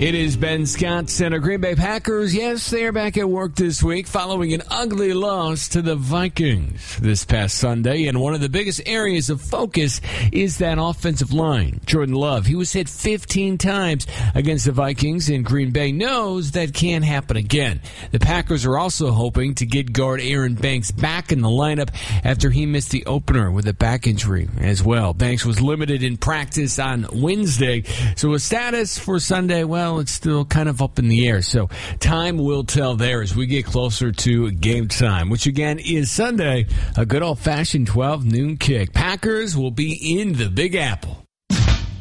It is Ben Scott Center. Green Bay Packers, yes, they are back at work this week following an ugly loss to the Vikings this past Sunday. And one of the biggest areas of focus is that offensive line. Jordan Love, he was hit 15 times against the Vikings, and Green Bay knows that can't happen again. The Packers are also hoping to get guard Aaron Banks back in the lineup after he missed the opener with a back injury as well. Banks was limited in practice on Wednesday, so his status for Sunday, well, it's still kind of up in the air. So time will tell there as we get closer to game time, which again is Sunday, a good old-fashioned 12 noon kick. Packers will be in the Big Apple.